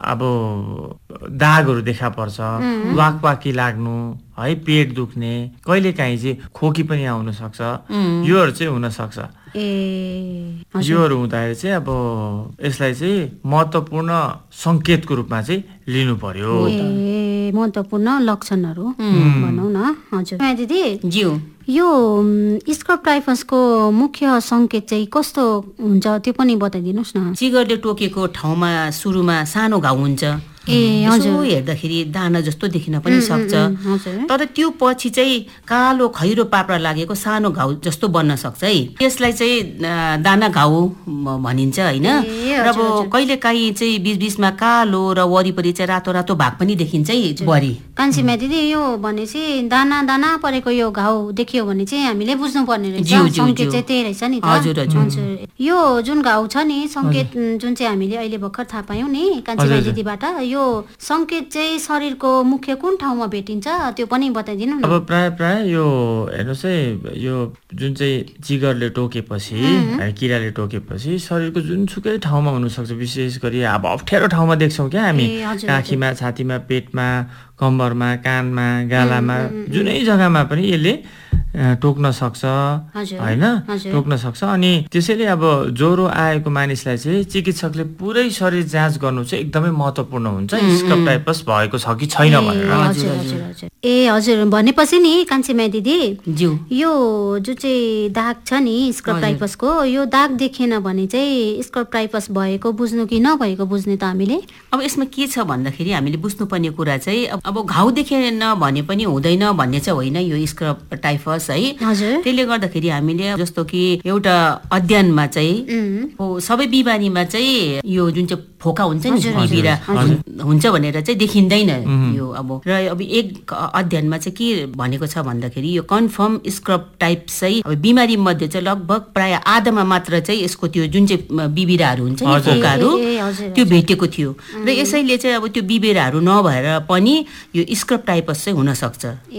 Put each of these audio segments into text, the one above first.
अब दागहरू देखा पर्छ, वाकवाकी लाग्नु है, पेट दुख्ने, कहिलेकाहीँ चाहिँ खोकी पनि आउन सक्छ, योहरू चाहिँ हुन सक्छ। योहरू हुँदाखेरि चाहिँ अब यसलाई चाहिँ महत्त्वपूर्ण सङ्केतको रूपमा चाहिँ लिनु पर्यो। महत्त्वपूर्ण लक्षणहरू भनौँ न। हजुर दिदी ज्यू, यो स्क्रब टाइफसको मुख्य सङ्केत चाहिँ कस्तो हुन्छ त्यो पनि बताइदिनुहोस् न। जिगरले टोकेको ठाउँमा सुरुमा सानो घाउ हुन्छ, यसो हेर्दाखेरि दाना जस्तो देखिन पनि सक्छ, तर त्यो पछि चाहिँ कालो खैरो पाप्रा लागेको सानो घाउ जस्तो बन्न सक्छ है। यसलाई चाहिँ दाना घाउ भनिन्छ होइन। र अब कहिलेकाहीँ चाहिँ बिचबिचमा कालो र वरिपरि चाहिँ रातो रातो भाग पनि देखिन्छ है बढी। कान्छीमा दिदी यो भनेपछि दाना दाना परेको यो घाउ देखियो भने चाहिँ हामीले बुझ्नुपर्ने रहेछ, सङ्केत चाहिँ त्यही रहेछ नि त। हजुर हजुर। यो जुन घाउ छ नि सङ्केत जुन चाहिँ हामीले अहिले भर्खर थाहा पायौँ नि कान्छीमा दिदीबाट, यो सङ्केत चाहिँ शरीरको मुख्य कुन ठाउँमा भेटिन्छ त्यो पनि बताइदिनु न। अब प्राय यो हेर्नुहोस् है, यो जुन चाहिँ जिगरले टोकेपछि किराले टोकेपछि शरीरको जुनसुकै ठाउँमा हुनसक्छ। विशेष गरी अब अप्ठ्यारो ठाउँमा देख्छौँ क्या हामी, काखीमा, छातीमा, पेटमा, कम्मरमा, कानमा, गालामा, जुनै जग्गामा पनि यसले टोक्न सक्छ होइन, टोक्न सक्छ। अनि त्यसैले अब ज्वरो आएको मानिसलाई चाहिँ चिकित्सकले पुरै शरीर जाँच गर्नु चाहिँ एकदमै महत्त्वपूर्ण हुन्छ, स्क्रब टाइफस भएको छ कि छैन भनेर। हजुर भनेपछि नि कान्छीमा दिदी ज्यू, यो जुन चाहिँ दाग छ नि स्क्रब टाइफसको, यो दाग देखेन भने चाहिँ स्क्रब टाइफस भएको बुझ्नु कि नभएको बुझ्ने त हामीले। अब यसमा के छ भन्दाखेरि हामीले बुझ्नुपर्ने कुरा चाहिँ अब घाउ देखेन भने पनि हुँदैन भन्ने चाहिँ होइन यो स्क्रब टाइफस है। त्यसले गर्दाखेरि हामीले जस्तो कि एउटा अध्ययनमा चाहिँ सबै बिमारीमा चाहिँ यो जुन चाहिँ फोका हुन्छ नि बिबिरा हुन्छ भनेर चाहिँ देखिँदैन यो। अब र अब एक अध्ययनमा चाहिँ के भनेको छ भन्दाखेरि यो कन्फर्म स्क्रब टाइप चाहिँ अब बिमारी मध्ये चाहिँ लगभग प्राय आधामा मात्र चाहिँ यसको त्यो जुन चाहिँ बिबिराहरू हुन्छ नि फोकाहरू त्यो भेटेको थियो। र यसैले चाहिँ अब त्यो बिबिराहरू नभएर पनि यो स्क्रब टाइफस चाहिँ हुन सक्छ।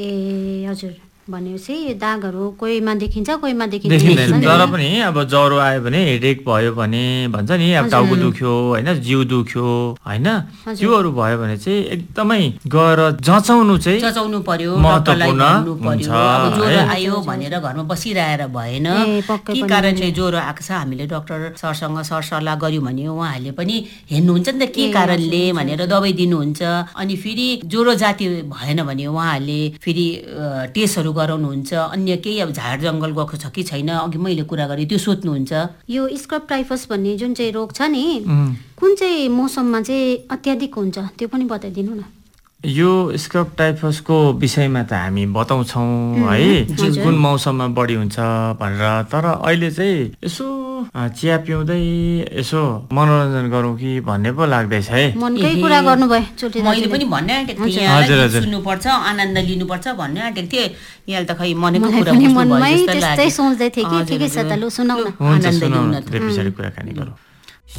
हजुर भनेपछि दागहरू कोहीमा देखिन्छ कोहीमा देखिँदैन। तर पनि अब ज्वरो आयो भने, हेडेक भयो भने भन्छ नि, अब टाउको दुख्यो होइन, जिउ दुख्यो होइन, त्योहरू भयो भने चाहिँ एकदमै गएर जचाउनु पर्यो, महत्त्वपूर्ण हुन्छ। अब ज्वरो आयो भनेर घरमा बसिरहेर भएन, के कारणले ज्वरो आएको छ हामीले डाक्टर सरसँग सरसल्लाह गर्यौँ भने उहाँहरूले पनि हेर्नुहुन्छ नि त के कारणले भनेर दबाई दिनुहुन्छ। अनि फेरि ज्वरो जाति भएन भने उहाँहरूले फेरि टेस्टहरू गराउनुहुन्छ, अन्य केही अब झार जङ्गल गएको छ कि छैन अघि मैले कुरा गरेँ त्यो सोध्नुहुन्छ। यो स्क्रब टाइफस भन्ने जुन चाहिँ रोग छ नि कुन चाहिँ मौसममा चाहिँ अत्याधिक हुन्छ त्यो पनि बताइदिनु न। यो स्क्रब टाइफसको विषयमा त हामी बताउँछौँ है कुन मौसममा बढी हुन्छ भनेर, तर अहिले चाहिँ यसो चिया पिउँदै यसो मनोरञ्जन गरौँ कि भन्ने पो लाग्दैछ है। मनकै कुरा गर्नुभयो, मैले पनि भन्ने आँटेको थिएँ सुन्नुपर्छ आनन्द लिनुपर्छ भन्ने आँटेको थिएँ। यहाँले त खै मनको कुरा मनमै त्यस्तै सोच्दै थिएँ कि ठिकै छ त लु सुनाउन। आनन्द लिउँ न, पछाडि कुराकानी गरौँ।